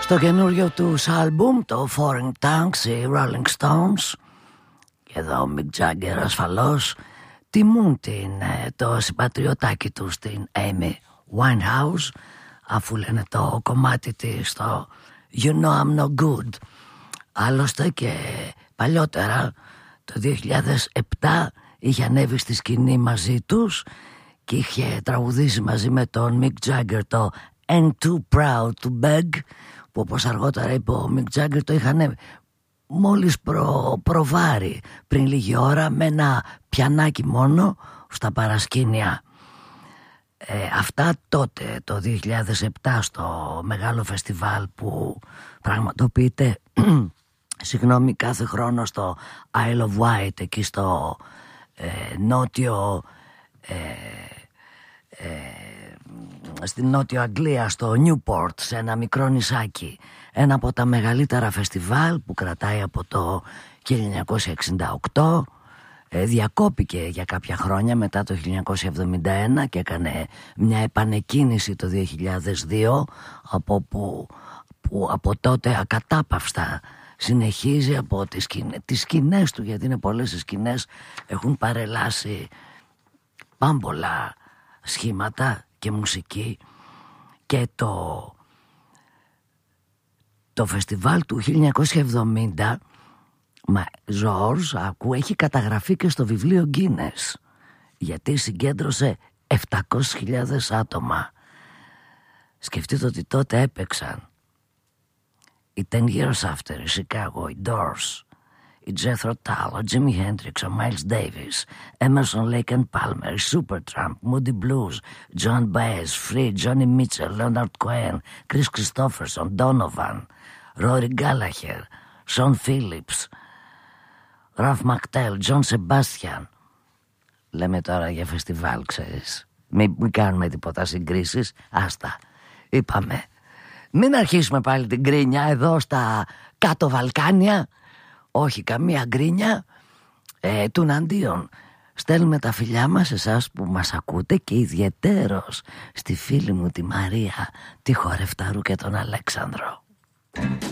Στο καινούριο τους άλμπουμ, το Foreign Tanks, οι Rolling Stones, και εδώ ο Mick Jagger ασφαλώς τιμούν το συμπατριωτάκι του, την Amy Winehouse, αφού λένε το κομμάτι της το You Know I'm No Good. Άλλωστε και παλιότερα, το 2007, είχε ανέβει στη σκηνή μαζί τους και είχε τραγουδήσει μαζί με τον Mick Jagger το And Too Proud to Beg, που όπως αργότερα είπε ο Mick Jagger το είχαν μόλις προβάρει πριν λίγη ώρα με ένα πιανάκι μόνο στα παρασκήνια. Αυτά τότε το 2007 στο μεγάλο φεστιβάλ που πραγματοποιείται κάθε χρόνο στο Isle of Wight, εκεί στο νότιο στην Νότιο Αγγλία, στο Newport, σε ένα μικρό νησάκι. Ένα από τα μεγαλύτερα φεστιβάλ που κρατάει από το 1968. Διακόπηκε για κάποια χρόνια μετά το 1971 και έκανε μια επανεκκίνηση το 2002, που από τότε ακατάπαυστα συνεχίζει από τις σκηνές του, γιατί είναι πολλές οι σκηνές, έχουν παρελάσει πάμπολα σχήματα και μουσική. Και το φεστιβάλ του 1970, Ζορζ, έχει καταγραφεί και στο βιβλίο Guinness, γιατί συγκέντρωσε 700.000 άτομα. Σκεφτείτε ότι τότε έπαιξαν οι 10 Years After, η Chicago, οι Doors, η Jethro Tull, ο Jimi Hendrix, ο Miles Davis, Emerson, Lake and Palmer, η Supertramp, Moody Blues, John Baez, Free, Johnny Mitchell, Leonard Cohen, Chris Christopherson, Donovan, Rory Gallagher, Sean Phillips, Ralph McTell, John Sebastian. Λέμε τώρα για φεστιβάλ, ξέρεις. Μην κάνουμε τίποτα συγκρίσεις. Άστα. Είπαμε. Μην αρχίσουμε πάλι την γκρίνια εδώ στα κάτω Βαλκάνια. Όχι, καμία γκρίνια. Τουναντίον, στέλνουμε τα φιλιά μας σε εσάς που μας ακούτε, και ιδιαιτέρως στη φίλη μου τη Μαρία, τη Χορευταρού, και τον Αλέξανδρο.